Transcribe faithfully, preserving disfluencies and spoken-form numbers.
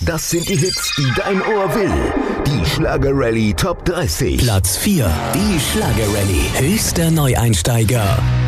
Das sind die Hits, die dein Ohr will. Die Schlager-Rallye Top dreißig. Platz vier. Die Schlager-Rallye. Höchster Neueinsteiger.